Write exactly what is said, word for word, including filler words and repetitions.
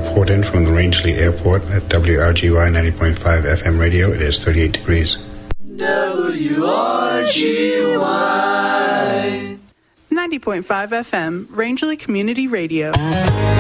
report in from the Rangeley Airport at W R G Y ninety point five F M radio. It is thirty-eight degrees. W R G Y ninety point five F M, Rangeley Community Radio.